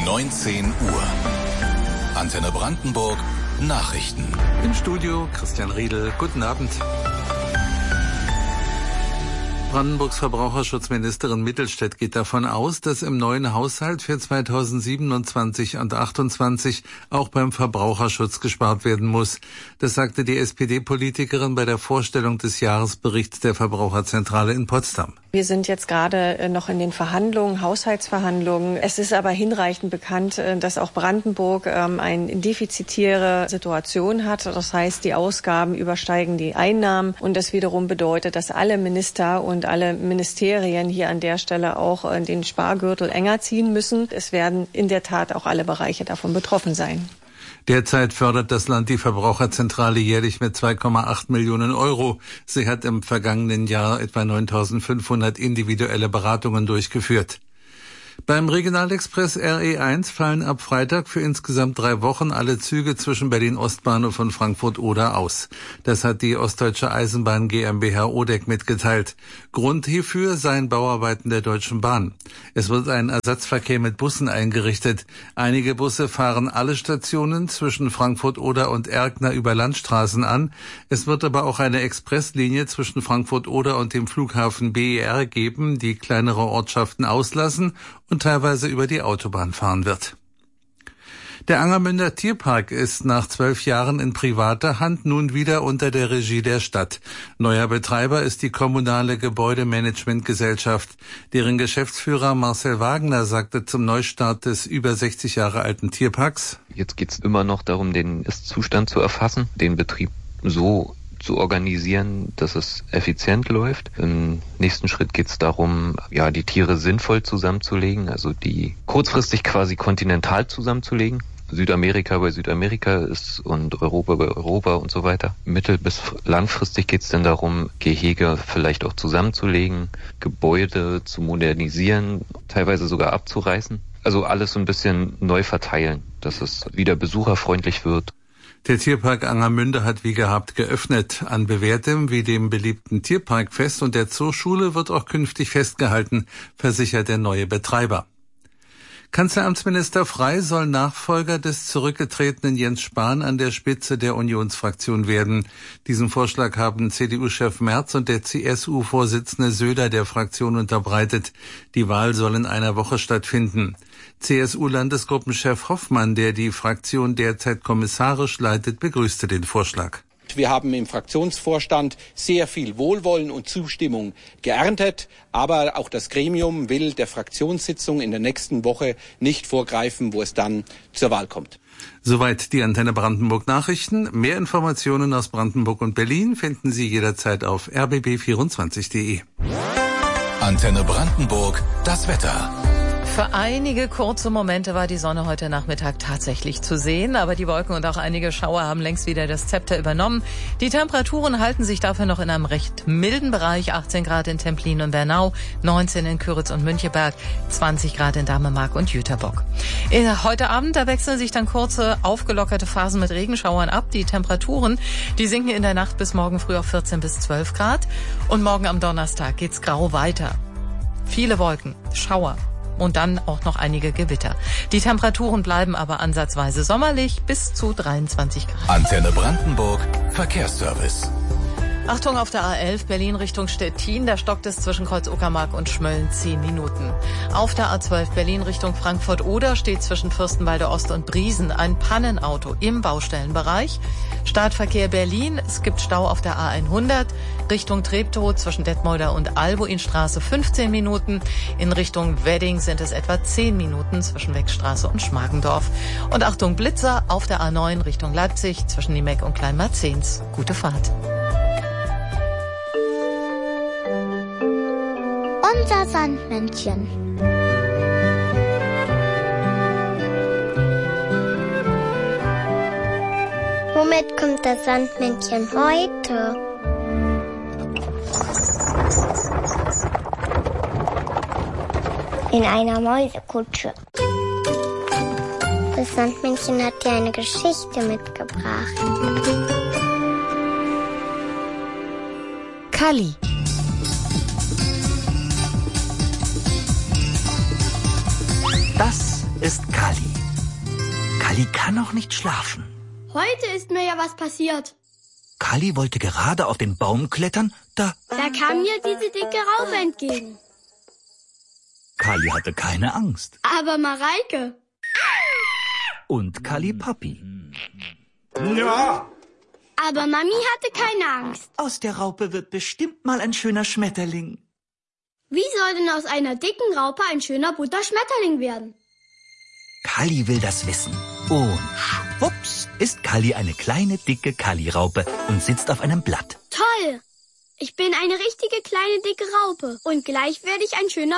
19 Uhr. Antenne Brandenburg, Nachrichten. Im Studio Christian Riedel. Guten Abend. Brandenburgs Verbraucherschutzministerin Mittelstädt geht davon aus, dass im neuen Haushalt für 2027 und 2028 auch beim Verbraucherschutz gespart werden muss. Das sagte die SPD-Politikerin bei der Vorstellung des Jahresberichts der Verbraucherzentrale in Potsdam. Wir sind jetzt gerade noch in den Verhandlungen, Haushaltsverhandlungen. Es ist aber hinreichend bekannt, dass auch Brandenburg eine defizitäre Situation hat. Das heißt, die Ausgaben übersteigen die Einnahmen. Und das wiederum bedeutet, dass alle Minister und alle Ministerien hier an der Stelle auch den Spargürtel enger ziehen müssen. Es werden in der Tat auch alle Bereiche davon betroffen sein. Derzeit fördert das Land die Verbraucherzentrale jährlich mit 2,8 Millionen Euro. Sie hat im vergangenen Jahr etwa 9.500 individuelle Beratungen durchgeführt. Beim Regionalexpress RE1 fallen ab Freitag für insgesamt 3 Wochen alle Züge zwischen Berlin-Ostbahnhof und Frankfurt-Oder aus. Das hat die Ostdeutsche Eisenbahn GmbH Odeck mitgeteilt. Grund hierfür seien Bauarbeiten der Deutschen Bahn. Es wird ein Ersatzverkehr mit Bussen eingerichtet. Einige Busse fahren alle Stationen zwischen Frankfurt-Oder und Erkner über Landstraßen an. Es wird aber auch eine Expresslinie zwischen Frankfurt-Oder und dem Flughafen BER geben, die kleinere Ortschaften auslassen und teilweise über die Autobahn fahren wird. Der Angermünder Tierpark ist nach 12 Jahren in privater Hand nun wieder unter der Regie der Stadt. Neuer Betreiber ist die kommunale Gebäudemanagementgesellschaft. Deren Geschäftsführer Marcel Wagner sagte zum Neustart des über 60 Jahre alten Tierparks: Jetzt geht's immer noch darum, den Ist-Zustand zu erfassen, den Betrieb so zu organisieren, dass es effizient läuft. Im nächsten Schritt geht es darum, die Tiere sinnvoll zusammenzulegen, also die kurzfristig quasi kontinental zusammenzulegen. Südamerika bei Südamerika ist und Europa bei Europa und so weiter. Mittel- bis langfristig geht es dann darum, Gehege vielleicht auch zusammenzulegen, Gebäude zu modernisieren, teilweise sogar abzureißen. Also alles so ein bisschen neu verteilen, dass es wieder besucherfreundlich wird. Der Tierpark Angermünde hat wie gehabt geöffnet. An bewährtem wie dem beliebten Tierparkfest und der Zooschule wird auch künftig festgehalten, versichert der neue Betreiber. Kanzleramtsminister Frey soll Nachfolger des zurückgetretenen Jens Spahn an der Spitze der Unionsfraktion werden. Diesen Vorschlag haben CDU-Chef Merz und der CSU-Vorsitzende Söder der Fraktion unterbreitet. Die Wahl soll in einer Woche stattfinden. CSU-Landesgruppenchef Hoffmann, der die Fraktion derzeit kommissarisch leitet, begrüßte den Vorschlag. Wir haben im Fraktionsvorstand sehr viel Wohlwollen und Zustimmung geerntet, aber auch das Gremium will der Fraktionssitzung in der nächsten Woche nicht vorgreifen, wo es dann zur Wahl kommt. Soweit die Antenne Brandenburg Nachrichten. Mehr Informationen aus Brandenburg und Berlin finden Sie jederzeit auf rbb24.de. Antenne Brandenburg, das Wetter. Für einige kurze Momente war die Sonne heute Nachmittag tatsächlich zu sehen, aber die Wolken und auch einige Schauer haben längst wieder das Zepter übernommen. Die Temperaturen halten sich dafür noch in einem recht milden Bereich, 18 Grad in Templin und Bernau, 19 in Küritz und Müncheberg, 20 Grad in Damemark und Jüterbock. Heute Abend, da wechseln sich dann kurze, aufgelockerte Phasen mit Regenschauern ab. Die Temperaturen, die sinken in der Nacht bis morgen früh auf 14 bis 12 Grad und morgen am Donnerstag geht's grau weiter. Viele Wolken, Schauer. Und dann auch noch einige Gewitter. Die Temperaturen bleiben aber ansatzweise sommerlich bis zu 23 Grad. Antenne Brandenburg, Verkehrsservice. Achtung auf der A11 Berlin Richtung Stettin, da stockt es zwischen Kreuz-Uckermark und Schmölln 10 Minuten. Auf der A12 Berlin Richtung Frankfurt-Oder steht zwischen Fürstenwalde Ost und Briesen ein Pannenauto im Baustellenbereich. Startverkehr Berlin, es gibt Stau auf der A100 Richtung Treptow zwischen Detmolder und Albuinstraße 15 Minuten. In Richtung Wedding sind es etwa 10 Minuten zwischen Weckstraße und Schmargendorf. Und Achtung Blitzer auf der A9 Richtung Leipzig zwischen Niemeck und Kleinmarzens. Gute Fahrt. Unser Sandmännchen. Womit kommt das Sandmännchen heute? In einer Mäusekutsche. Das Sandmännchen hat dir eine Geschichte mitgebracht. Kalli. Das ist Kalli. Kalli kann noch nicht schlafen. Heute ist mir ja was passiert. Kalli wollte gerade auf den Baum klettern, da kam mir diese dicke Raupe entgegen. Kalli hatte keine Angst. Aber Mareike. Und Kalli Papi. Ja. Aber Mami hatte keine Angst. Aus der Raupe wird bestimmt mal ein schöner Schmetterling. Wie soll denn aus einer dicken Raupe ein schöner bunter Schmetterling werden? Kalli will das wissen. Und schwupps ist Kalli eine kleine, dicke Kalli-Raupe und sitzt auf einem Blatt. Toll! Ich bin eine richtige kleine, dicke Raupe. Und gleich werde ich ein schöner